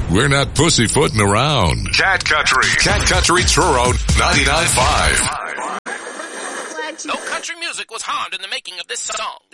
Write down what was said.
We're not pussyfooting around. Cat Country. Cat Country Truro 99.5. No country music was harmed in the making of this song.